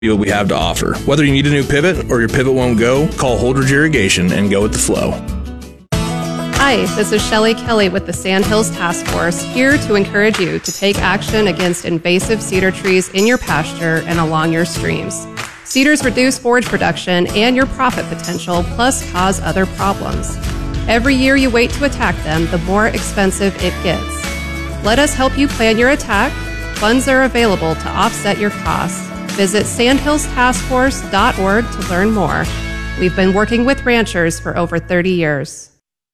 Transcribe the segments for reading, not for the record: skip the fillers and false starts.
what we have to offer. Whether you need a new pivot or your pivot won't go, call Holdridge Irrigation and go with the flow. Hi, this is Shelley Kelly with the Sandhills Task Force, here to encourage you to take action against invasive cedar trees in your pasture and along your streams. Cedars reduce forage production and your profit potential, plus cause other problems. Every year you wait to attack them, the more expensive it gets. Let us help you plan your attack. Funds are available to offset your costs. Visit sandhillstaskforce.org to learn more. We've been working with ranchers for over 30 years.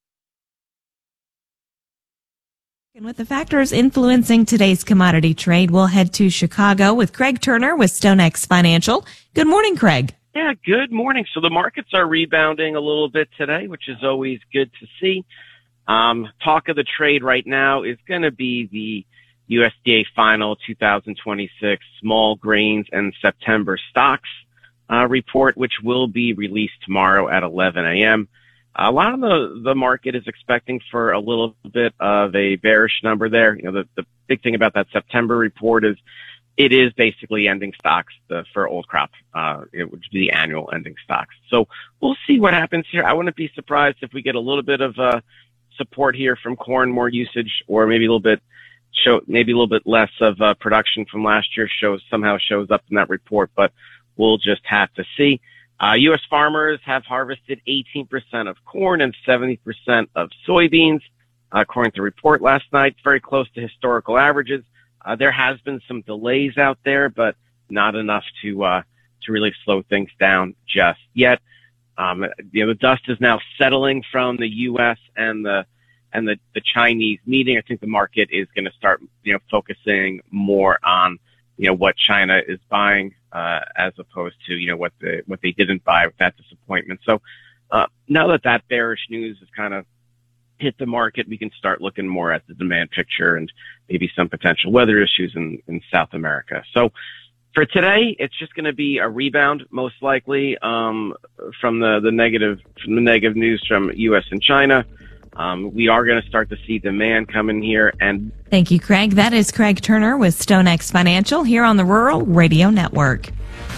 And with the factors influencing today's commodity trade, we'll head to Chicago with Craig Turner with StoneX Financial. Good morning, Craig. Yeah, good morning. So the markets are rebounding a little bit today, which is always good to see. Talk of the trade right now is going to be the USDA final 2026 small grains and September stocks report, which will be released tomorrow at 11 a.m. A lot of the market is expecting for a little bit of a bearish number there. You know, the big thing about that September report is it is basically ending stocks for old crop, it would be the annual ending stocks. So we'll see what happens here. I wouldn't be surprised if we get a little bit of support here from corn, more usage, or maybe a little bit less of production from last year somehow shows up in that report, but we'll just have to see. U.S. farmers have harvested 18% of corn and 70% of soybeans, according to the report last night. Very close to historical averages. There has been some delays out there, but not enough to really slow things down just yet. The dust is now settling from the U.S. and the Chinese meeting. I think the market is going to start, focusing more on, what China is buying, as opposed to, what they didn't buy with that disappointment. So, now that bearish news has kind of hit the market, we can start looking more at the demand picture and maybe some potential weather issues in South America. So for today, it's just going to be a rebound, most likely, from the negative news from U.S. and China. We are going to start to see demand come in here. And thank you, Craig. That is Craig Turner with StoneX Financial here on the Rural Radio Network.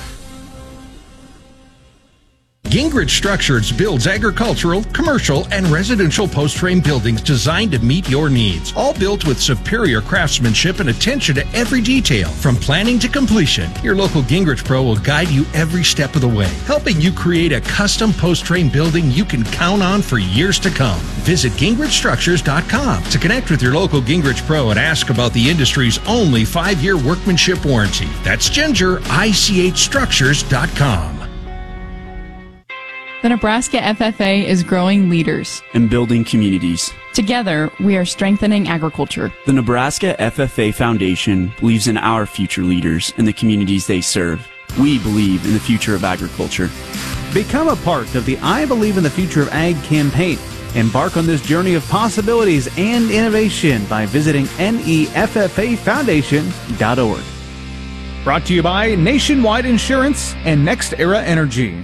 Gingrich Structures builds agricultural, commercial, and residential post-frame buildings designed to meet your needs. All built with superior craftsmanship and attention to every detail. From planning to completion, your local Gingrich Pro will guide you every step of the way, helping you create a custom post-frame building you can count on for years to come. Visit GingrichStructures.com to connect with your local Gingrich Pro and ask about the industry's only 5-year workmanship warranty. That's GingerICHStructures.com. The Nebraska FFA is growing leaders and building communities. Together, we are strengthening agriculture. The Nebraska FFA Foundation believes in our future leaders and the communities they serve. We believe in the future of agriculture. Become a part of the I Believe in the Future of Ag campaign. Embark on this journey of possibilities and innovation by visiting neffafoundation.org. Brought to you by Nationwide Insurance and Next Era Energy.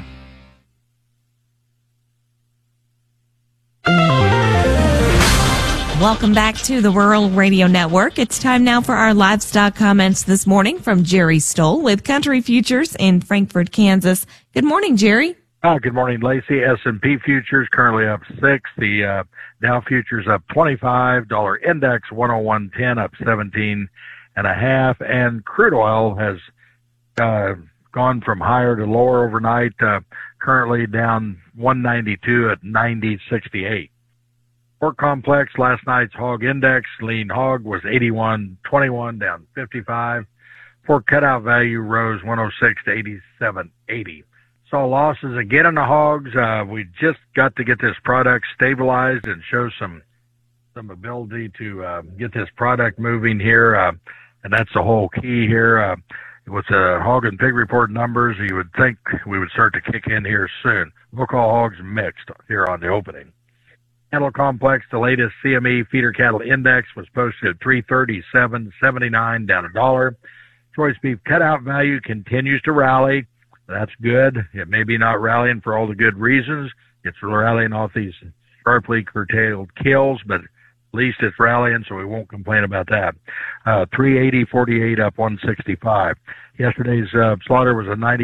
Welcome back to the Rural Radio Network. It's time now for our livestock comments this morning from Jerry Stoll with Country Futures in Frankfort, Kansas. Good morning, Jerry. Good morning, Lacey. S&P futures currently up 6. The Dow futures up 25. Dollar index 101.10 up 17.5. And crude oil has gone from higher to lower overnight. Currently down 192 at 90.68. Pork complex, last night's hog index, lean hog was 81.21, down 55. Pork cutout value rose 106 to 87.80. Saw losses again in the hogs. We just got to get this product stabilized and show some ability to get this product moving here, and that's the whole key here. With the hog and pig report numbers, you would think we would start to kick in here soon. We'll call hogs mixed here on the opening. Cattle complex, the latest CME feeder cattle index was posted at 337.79, down $1. Choice beef cutout value continues to rally. That's good. It may be not rallying for all the good reasons. It's rallying off these sharply curtailed kills, but least it's rallying, so we won't complain about that. 380.48 up 165. Yesterday's slaughter was a 90.